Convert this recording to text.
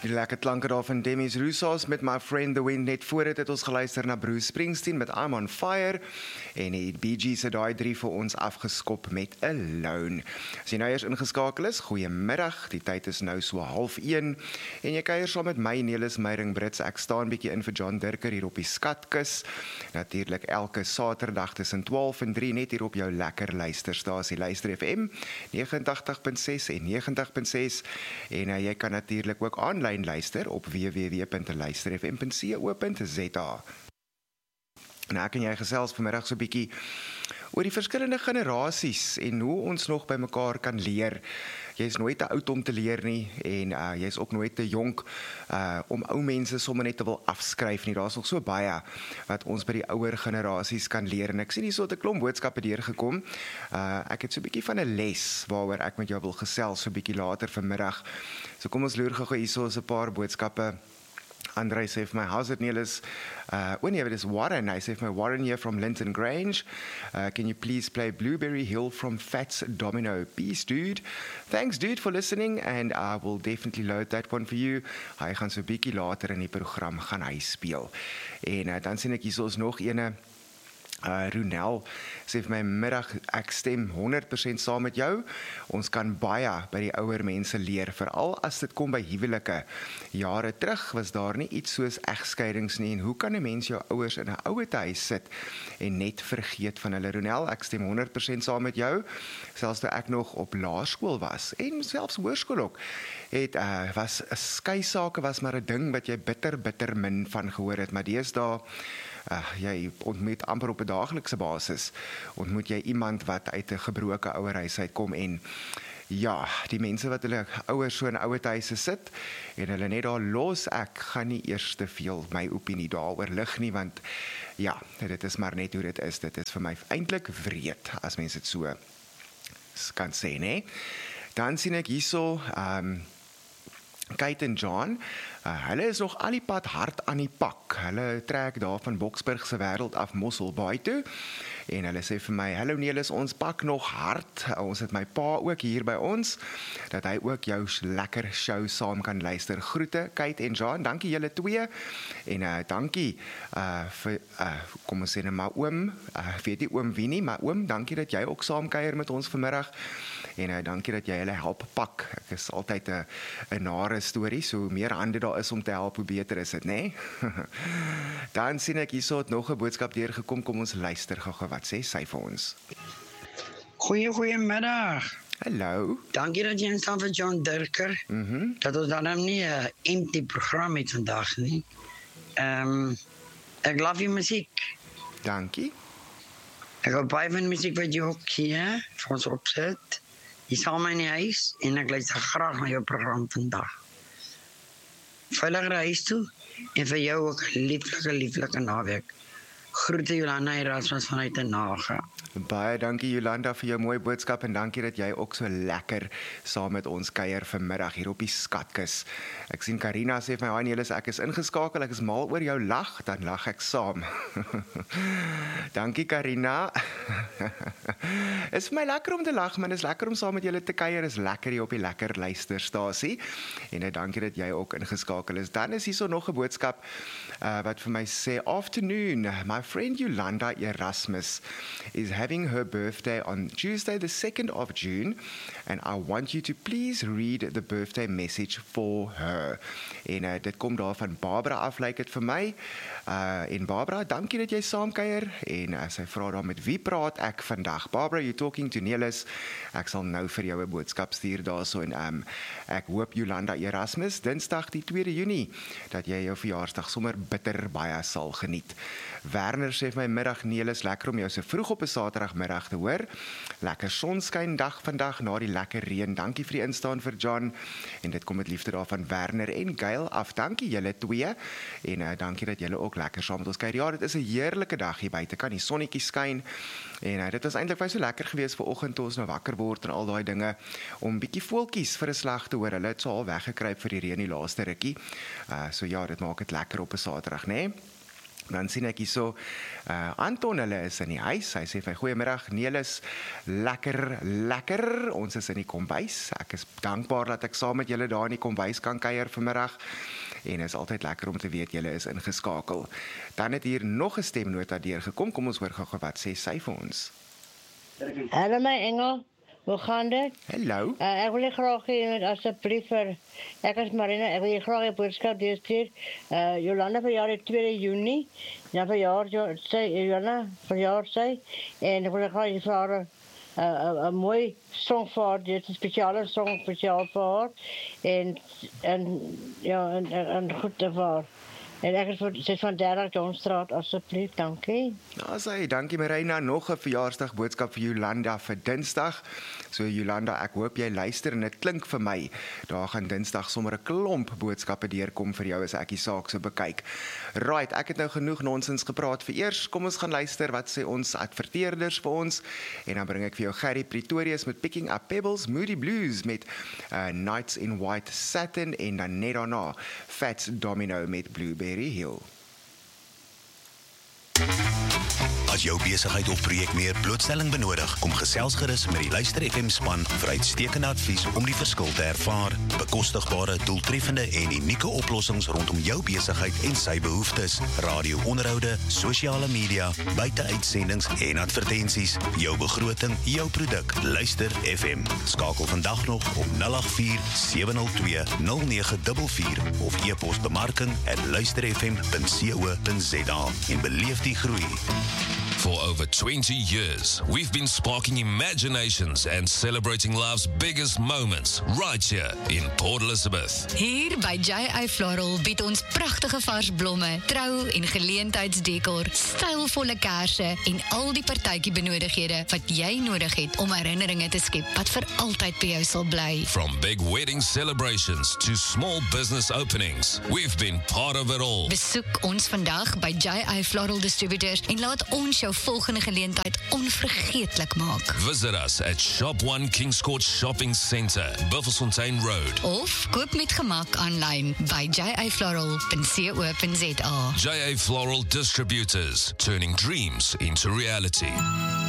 Die lekker klanke daar van Demis Roussos met My Friend the Wind. Net voor het ons geluister na Bruce Springsteen met I'm on Fire. En die Bee Gees het daai 3 vir ons afgeskop met Alone. As jy nou eers ingeskakel is, goeiemiddag. Die tyd is nou so 12:30. En jy kuier saam met my, Nelis Meyring-Brits. Ek staan bietjie in vir John Dirker hier op die Skatkus. Natuurlik elke Saterdag tussen 12 en 3 net hier op jou lekker luisterstasie Luister FM 89.6 en 90.6. En jy kan natuurlik ook aanlyn luister op www.luisterfm.co.za. En ek en jy gesels vanmiddag so 'n bietjie oor die verskillende generasies en hoe ons nog by mekaar kan leer. Jy is nooit te oud om te leer nie en jy is ook nooit te jonk om ou mense sommer net te wil afskryf nie. Daar is nog so baie wat ons by die ouer generasies kan leer. En ek sien hier so 'n klomp boodskappe deurgekom. Ek het so 'n bietjie van 'n les waaroor ek met jou wil gesels so 'n bietjie later vanmiddag. So kom ons loer gou hierso 'n paar boodskappe. Andrei sê vir my, how's it, Nelis? Dit is Warren. Hy sê vir my, Warren here from Linton Grange. Can you please play Blueberry Hill from Fats Domino? Peace, dude. Thanks, dude, for listening. And I will definitely load that one for you. Hy gaan so 'n bietjie later in die program gaan hy speel. En dan sien ek hier is nog ene. Ronel sê vir my, middag, ek stem 100% saam met jou. Ons kan baie by die ouer mense leer, veral as dit kom by huwelike. Jare terug was daar nie iets soos egskeidings nie, en hoe kan 'n mens jou ouers in 'n ouete huis sit en net vergeet van hulle? Ronel, ek stem 100% saam met jou. Selfs toe ek nog op laerskool was, en selfs hoërskool ook, was skei sake was maar 'n ding wat jy bitter min van gehoor het, maar deesdae jy ontmoet amper op 'n daaglikse basis, ontmoet jy iemand wat uit 'n gebroke ouerhuis uitkom en ja, die mense wat hulle ouers so in ouete huise sit en hulle net daar los, ek gaan nie eers te veel my opinie daaroor lig nie, want ja, dit is maar net hoe dit is. Dit is vir my eintlik wreed as mense dit so kan sê, né? Dan sien ek hierso Kate en John, hulle is nog al die pad hard aan die pak. Hulle trek daar van Boksburg se wêreld af Mosselbaai toe. En hulle sê vir my, hallo Nelis, ons pak nog hard. Ons het my pa ook hier by ons, dat hy ook jou lekker show saam kan luister. Groete, Kate en John, dankie julle twee. En dankie vir, kom ons sê nou maar oom, weet nie oom wie nie, maar oom, dankie dat jy ook saam kuier met ons vanmiddag. En dankie dat jy hulle help pak. Ek is altyd 'n nare storie, so hoe meer hande daar is om te help, hoe beter is dit, né? Dan sien ek hierso het nog 'n boodskap deurgekom, kom ons luister gou wat sê sy vir ons. Goeiemiddag. Hallo. Dankie dat jy instaan vir John Dirker. Dat ons dan nie 'n empty program het vandag nie. Ek love die musiek. Dankie. Ek hou baie van die musiek wat jy ook hier vir ons opzet. Jy sal my in die huis en ek luister graag na jou program vandag. Veilige huis toe en vir jou ook 'n lieflike naweek. Groete Jolanda Erasmus vanuit Den Haag. Baie dankie Jolanda vir jou mooi boodskap en dankie dat jy ook so lekker saam met ons kuier vanmiddag hier op die Skatkus. Ek sien Karina sê vir my, Nelis, ek is ingeskakel, ek is mal oor jou lag, dan lag ek saam. Dankie Karina. Is vir my lekker om te lag, man, is lekker om saam met julle te kuier, is lekker hier op die lekker luisterstasie. En dankie dat jy ook ingeskakel is. Dan is hier so nog 'n boodskap wat vir my sê, afternoon, my friend Yolanda Erasmus is having her birthday on Tuesday the 2nd of June and I want you to please read the birthday message for her. En dit kom daar van Barbara af, lyk dit vir my. En Barbara, dankie dat jy saamkuier en sy vra daar, met wie praat ek vandag? Barbara, you're talking to Nelis. Ek sal nou vir jou 'n boodskap stuur daarso en ek hoop Yolanda Erasmus, Dinsdag die 2de Junie, dat jy jou verjaarsdag sommer bitter baie sal geniet. Werner sê vir my, middag Nelis, lekker om jou so vroeg op 'n Saterdagmiddag te hoor. Lekker sonskyn dag vandag na die lekker reën. Dankie vir die instaan vir John. En dit kom met liefde daar van Werner en Gail af. Dankie julle twee. En dankie dat julle ook lekker saam met ons kuier. Ja, dit is 'n heerlike dag hier buite. Kan die sonnetjie skyn. En dit was eintlik baie so lekker geweest vanoggend toe ons nou wakker word en al daai dinge om bietjie voeltjies vir 'n slag te hoor. Hulle het so al weggekruip vir die reën die laaste rukkie. So ja, dit maak dit lekker op 'n Saterdag, né? Dan sien ek hierso, Anton, hulle is in die huis. Hy sê vir my, goeiemiddag, Nelis, lekker, ons is in die kombuis. Ek is dankbaar dat ek saam met julle daar in die kombuis kan kuier vanmiddag. En is altyd lekker om te weet julle is ingeskakel. Dan het hier nog 'n stemnota deurgekom. Kom ons hoor gou wat sê sy vir ons. Hallo my engel, hoe gaan dit? Hallo. Ek wil graag hê asseblief ek is Marina, ek wil graag 'n boodskap deurstuur. Jolanda verjaar die 2 Junie. Ja verjaar Jolanda verjaar sy en ek wil graag vir haar 'n mooi song vir haar, dit is 'n spesiale song spesiaal vir haar en goed te vir. En ek is van Derek Johnstraat, asseblief, dankie. Nou sê, dankie Marina, nog 'n verjaarsdag boodskap vir Jolanda vir Dinsdag. So Jolanda, ek hoop jy luister en dit klink vir my, daar gaan Dinsdag sommer 'n klomp boodskappe deurkom vir jou as ek die saak so bekyk. Right, ek het nou genoeg nonsens gepraat vir eers. Kom ons gaan luister wat sê ons adverteerders vir ons en dan bring ek vir jou Gerry Pretorius met Picking Up Pebbles, Moody Blues met Nights in White Satin en dan net daarna Fats Domino met Blueberry Hill. As jou besigheid of projek meer blootstelling benodig, kom gesels gerus met die Luister FM span vir uitstekende advies om die verskil te ervaar. Bekostigbare, doeltreffende en unieke oplossings rondom jou besigheid en sy behoeftes. Radio-onderhoude, sosiale media, buiteuitsendings en advertensies. Jou begroting, jou produk. Luister FM. Skakel vandag nog op 084 702 0944 of e-pos bemarking@luisterfm.co.za en beleef die groei. For over 20 years, we've been sparking imaginations and celebrating life's biggest moments right here in Port Elizabeth. Hier by J.I. Floral bied ons pragtige vars blomme, trou- en geleentheidsdekor, stylvolle kaarse en al die partytjie benodighede wat jy nodig het om herinneringe te skep wat vir altyd by jou sal bly. From big wedding celebrations to small business openings, we've been part of it all. Besoek ons vandag by J.I. Floral Distributors en laat ons jou volgende geleentheid onvergeetlik maak. Visit us at Shop 1 Kings Court Shopping Centre, Buffelsfontein Road. Of koop met gemak aanlyn by jifloral.co.za. J.A. Floral Distributors, turning dreams into reality.